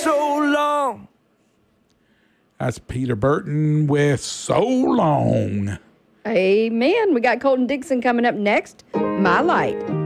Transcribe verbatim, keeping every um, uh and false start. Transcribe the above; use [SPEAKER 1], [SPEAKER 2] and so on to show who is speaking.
[SPEAKER 1] so long.
[SPEAKER 2] That's Peter Burton with So Long.
[SPEAKER 3] Amen. We got Colton Dixon coming up next. My Light.